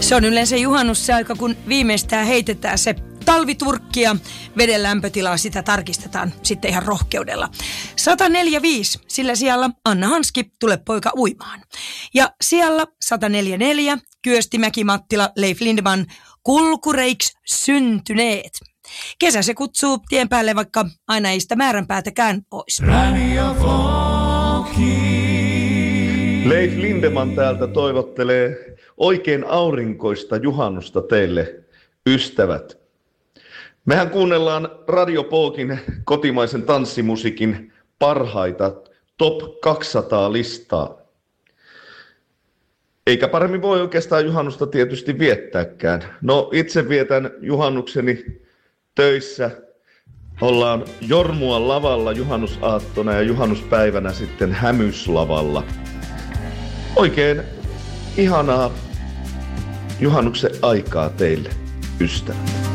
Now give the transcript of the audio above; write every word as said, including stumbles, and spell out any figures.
Se on yleensä juhannus se aika, kun viimeistään heitetään se talviturkki ja veden lämpötilaa sitä tarkistetaan sitten ihan rohkeudella. sata neljä pilkku viisi, sillä siellä Anna Hanski, tule poika uimaan. Ja siellä sata neljä pilkku neljä, Kyösti Mäki-Mattila, Leif Lindeman, kulkureiksi syntyneet. Kesä se kutsuu tien päälle, vaikka aina ei sitä määränpäätäkään ois. Leif Lindeman täältä toivottelee oikein aurinkoista juhannusta teille, ystävät. Mehän kuunnellaan Radio Pookin kotimaisen tanssimusiikin parhaita top kaksisataa listaa. Eikä paremmin voi oikeastaan juhannusta tietysti viettääkään. No itse vietän juhannukseni töissä. Ollaan Jormuan lavalla juhannusaattona ja juhannuspäivänä sitten Hämyslavalla. Oikein ihanaa juhannuksen aikaa teille, ystävät.